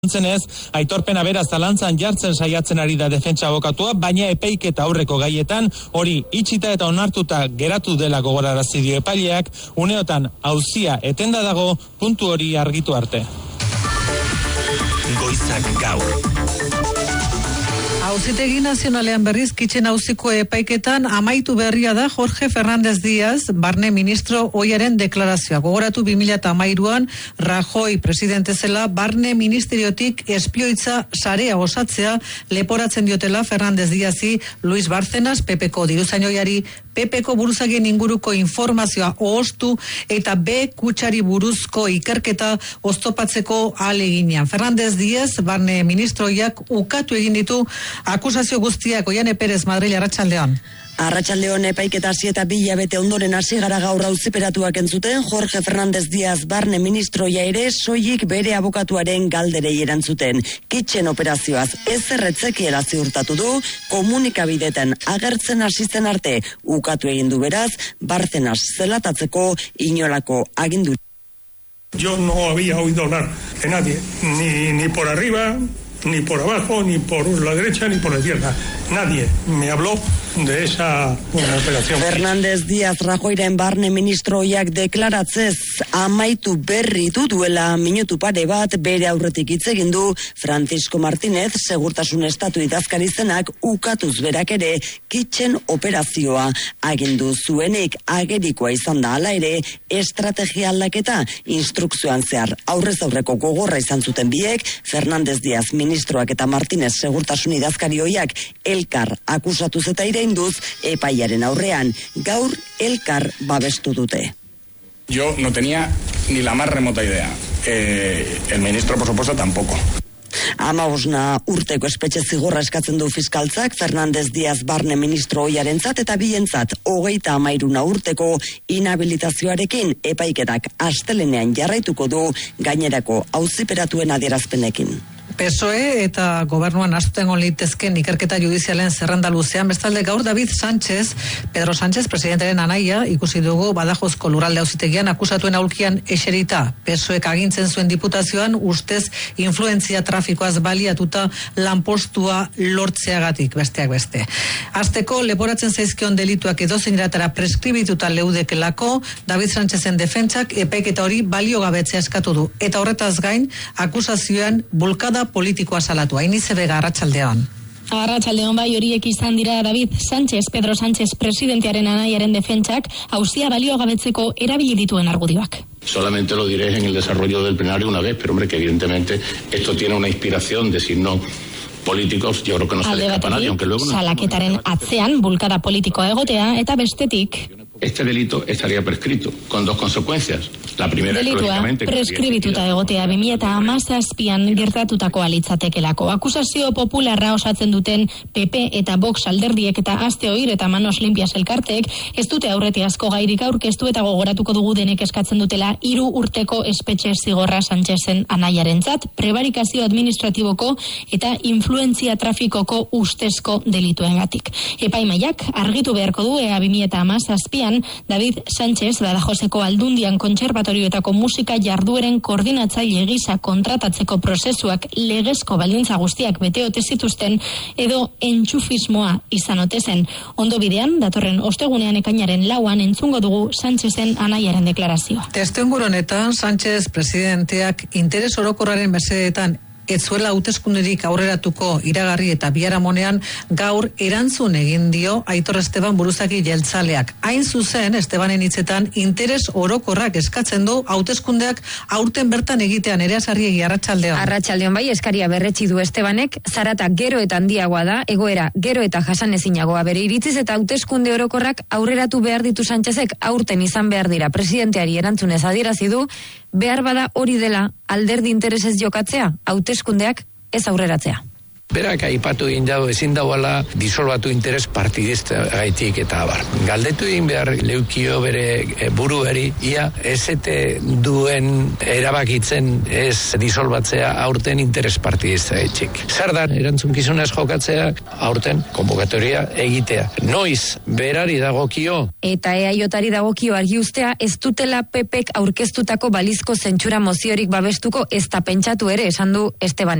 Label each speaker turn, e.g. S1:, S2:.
S1: Aitorpena beraz zalantzan jartzen saiatzen ari da defentsa abokatua, baina epaiketa aurreko gaietan hori itxita eta onartuta geratu dela gogorarazi dio epaileak, uneotan auzia etenda dago puntu hori argitu arte.
S2: Goizak gaur.
S3: Auzitegi nazionalean berriz kitxen auziko epaiketan amaitu berria da Jorge Fernández Díaz, barne ministro ohiaren deklarazioa. Gogoratu 2013an Rajoy presidente zela barne ministeriotik espioitza sarea osatzea leporatzen diotela Fernández Díazi Luis Bárcenas, PPko diruzainoiari PPko buruzagien inguruko informazioa ohostu eta B kutxari buruzko ikerketa oztopatzeko ahaleginean. Fernández Díaz, barne ministroiak ukatu egin ditu akusazio guztiak. Oiane Perez, Madrid, Arratsaldeon.
S4: Arratsaldeon, epaiketa hasi eta 2 hilabete ondoren hasi gara gaur auziperatuak entzuten. Jorge Fernández Díaz barne ministroia ere soilik bere abokatuaren galderei erantzuten. Kitchen operazioaz ezerretzekiela ziurtatu du, komunikabideetan agertzen hasi zen arte ukatu egin du beraz, Bárcenas zelatatzeko inolako agindu.
S5: Yo no había oído hablar de nadie, ni por arriba, ni por abajo, ni por la derecha, ni por la izquierda. Nadie me habló de esa operación.
S4: Fernández Díaz Rajoyren barne ministroiak deklaratzez amaitu berri duela minutu pare bat bere aurretik hitz egin du Francisco Martínez, segurtasun estatu idazkari zenak ukatuz berak ere kitchen operazioa agindu zuenik. Agerikoa izan da hala ere estrategia aldaketa instrukzioan zehar aurrez aurreko gogorra izan zuten biek, Fernández Díaz ministroak eta Martínez segurtasun idazkari ohiak elkar akusatuz eta irainduz epaiaren aurrean. Gaur elkar babestu dute.
S6: Yo no tenía ni la más remota idea. El ministro, por supuesto, tampoco.
S4: 15 urteko espetxe zigorra eskatzen du fiskaltzak Fernández Díaz barne ministro ohiarentzat eta bientzat 33 urteko inhabilitazioarekin. Epaiketak astelenean jarraituko du gainerako auziperatuen adierazpenekin.
S3: PSOE eta gobernuan astutengo litezken ikerketa judizialen zerrenda luzean, bestalde gaur David Sánchez, Pedro Sánchez presidentaren anaia, ikusi dugu Badajozko lurralde auzitegian akusatuen aulkian eserita. PSOEk agintzen zuen diputazioan ustez influentzia trafikoaz baliatuta lanpostua lortzeagatik, besteak beste. Hasteko leporatzen zaizkion delituak edozein eratara preskribituta leudekelako, David Sánchezen defentsak epaiketa hori baliogabetzea eskatu du. Eta horretaz gain, akusazioan bulkada politikoa salatu. Ainize Vega, Arratsaldeon.
S7: Arratsaldeon bai, horiek izan dira David Sánchez, Pedro Sánchez presidentearen anaiaren defentsak auzia baliogabetzeko erabili dituen argudioak.
S8: Solamente lo diré en el desarrollo del plenario una vez, pero hombre, que evidentemente esto tiene una inspiración de signos políticos, yo creo que no se le escapa a nadie, aunque luego no.
S7: Salaketaren atzean bulkada politikoa egotea eta bestetik
S8: este delito estaría prescrito, con 2 consecuencias. La primera es lógicamente
S7: preskribituta egotea 2017an gertatutakoa litzatekelako. Akusazio popularra osatzen duten PP eta Vox alderdiek eta Aste Oir eta Manos Limpias elkarteek ez dute aurretiazko gairik aurkeztu eta gogoratuko dugu denek eskatzen dutela 3 urteko espetxe zigorra Sánchezen anaiarentzat, prebarikazio administratiboko eta influentzia trafikoko ustezko delituengatik. Epaimaiak argitu beharko du ea 2017an David Sánchez Badajoseko Aldundian kontserbatorioetako musika jardueren koordinatzaile gisa kontratatzeko prozesuak legezko baldintza guztiak bete ote zituzten edo entxufismoa izan ote zen. Ondo bidean, datorren ostegunean ekainaren 4an entzungo dugu Sánchezen anaiaren deklarazioa.
S3: Testuinguru honetan Sánchez presidenteak interes orokorraren mesedetan ez zuela hauteskunderik aurreratuko iragarri eta biharamonean gaur erantzun egin dio Aitor Esteban buruzagi jeltzaleak. Hain zuzen, Estebanen hitzetan interes orokorrak eskatzen du hauteskundeak aurten bertan egitean. Nerea Sarriegi, Arratsaldeon.
S9: Arratsaldeon bai, eskaria berretsi du Estebanek, zarata gero eta handiagoa da, egoera gero eta jasanezinagoa bere iritziz eta hauteskunde orokorrak aurreratu behar ditu Sánchezek aurten izan behar dira. Presidenteari erantzunez adierazi du, behar bada hori dela alderdi interesez jokatzea, hauteskundeak ez aurreratzea.
S2: Berak aipatu egin dago ezin dagoela disolbatu interes partidista gaitik eta abar. Galdetu egin behar leukio bere buruari, ia ezete duen erabakitzen ez disolbatzea aurten interes partidista gaitik. Zer da erantzunkizunez jokatzea aurten konbokatoria egitea. Noiz berari dagokio.
S9: Eta EAJari dagokio argi ustea ez dutela PPek aurkeztutako balizko zentsura moziorik babestuko ez da pentsatu ere esan du Esteban